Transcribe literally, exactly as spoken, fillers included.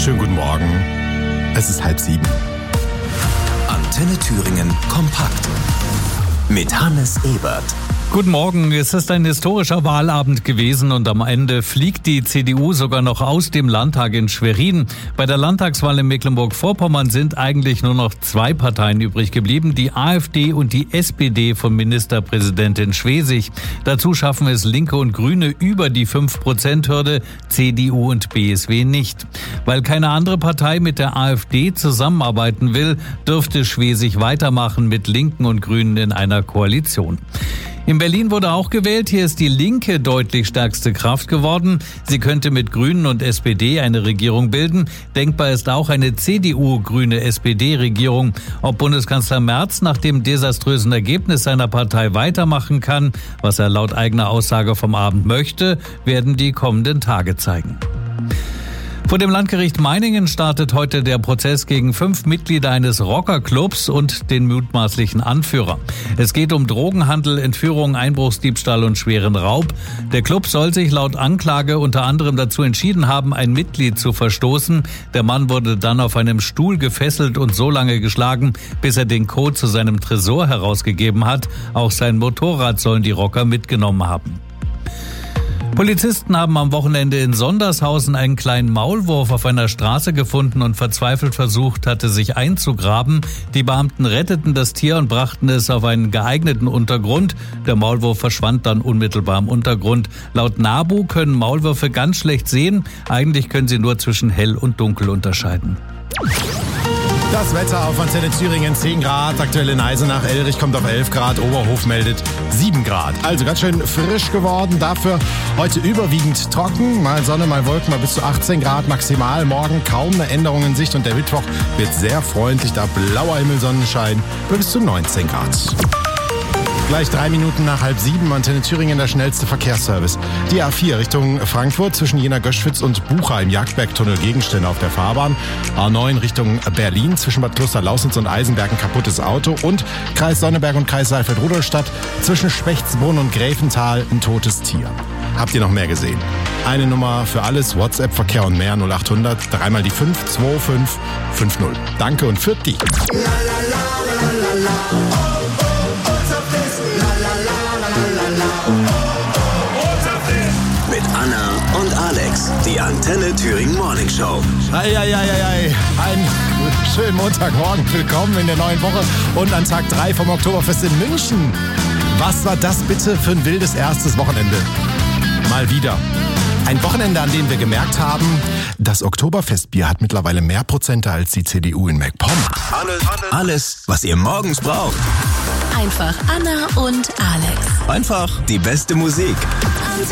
Schönen guten Morgen. Es ist halb sieben. Antenne Thüringen kompakt mit Hannes Ebert. Guten Morgen, es ist ein historischer Wahlabend gewesen und am Ende fliegt die C D U sogar noch aus dem Landtag in Schwerin. Bei der Landtagswahl in Mecklenburg-Vorpommern sind eigentlich nur noch zwei Parteien übrig geblieben, die AfD und die S P D von Ministerpräsidentin Schwesig. Dazu schaffen es Linke und Grüne über die fünf Prozent Hürde, C D U und B S W nicht. Weil keine andere Partei mit der AfD zusammenarbeiten will, dürfte Schwesig weitermachen mit Linken und Grünen in einer Koalition. In Berlin wurde auch gewählt. Hier ist die Linke deutlich stärkste Kraft geworden. Sie könnte mit Grünen und S P D eine Regierung bilden. Denkbar ist auch eine C D U-Grüne-S P D-Regierung. Ob Bundeskanzler Merz nach dem desaströsen Ergebnis seiner Partei weitermachen kann, was er laut eigener Aussage vom Abend möchte, werden die kommenden Tage zeigen. Vor dem Landgericht Meiningen startet heute der Prozess gegen fünf Mitglieder eines Rockerclubs und den mutmaßlichen Anführer. Es geht um Drogenhandel, Entführung, Einbruchsdiebstahl und schweren Raub. Der Club soll sich laut Anklage unter anderem dazu entschieden haben, ein Mitglied zu verstoßen. Der Mann wurde dann auf einem Stuhl gefesselt und so lange geschlagen, bis er den Code zu seinem Tresor herausgegeben hat. Auch sein Motorrad sollen die Rocker mitgenommen haben. Polizisten haben am Wochenende in Sondershausen einen kleinen Maulwurf auf einer Straße gefunden und verzweifelt versucht hatte, sich einzugraben. Die Beamten retteten das Tier und brachten es auf einen geeigneten Untergrund. Der Maulwurf verschwand dann unmittelbar im Untergrund. Laut NABU können Maulwürfe ganz schlecht sehen. Eigentlich können sie nur zwischen hell und dunkel unterscheiden. Das Wetter auf Antenne Thüringen zehn Grad, aktuell in Eisenach, Elrich kommt auf elf Grad, Oberhof meldet sieben Grad. Also ganz schön frisch geworden, dafür heute überwiegend trocken, mal Sonne, mal Wolken, mal bis zu achtzehn Grad maximal. Morgen kaum eine Änderung in Sicht und der Mittwoch wird sehr freundlich, da blauer Himmel, Sonnenschein bis zu neunzehn Grad. Gleich drei Minuten nach halb sieben, Antenne Thüringen, der schnellste Verkehrsservice. Die A vier Richtung Frankfurt zwischen Jena-Göschwitz und Bucha im Jagdbergtunnel Gegenstände auf der Fahrbahn. A neun Richtung Berlin zwischen Bad Kloster-Lausitz und Eisenberg ein kaputtes Auto. Und Kreis Sonneberg und Kreis Saalfeld-Rudolstadt zwischen Spechtsbrunn und Gräfenthal ein totes Tier. Habt ihr noch mehr gesehen? Eine Nummer für alles, WhatsApp-Verkehr und mehr, null achthundert, dreimal die fünf zwei fünf fünf null. Danke und für die. Mit Anna und Alex, die Antenne Thüringen Morning Show. Eieieiei, einen schönen Montagmorgen, willkommen in der neuen Woche und an Tag drei vom Oktoberfest in München. Was war das bitte für ein wildes erstes Wochenende? Mal wieder. Ein Wochenende, an dem wir gemerkt haben, das Oktoberfestbier hat mittlerweile mehr Prozente als die C D U in MacPom. Alles, alles, was ihr morgens braucht. Einfach Anna und Alex. Einfach die beste Musik.